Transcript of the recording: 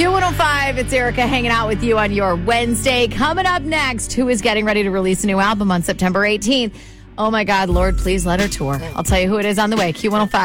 Q105, it's Erica hanging out with you on your Wednesday. Coming up next, who is getting ready to release a new album on September 18th? Oh my God, Lord, please let her tour. I'll tell you who it is on the way. Q105.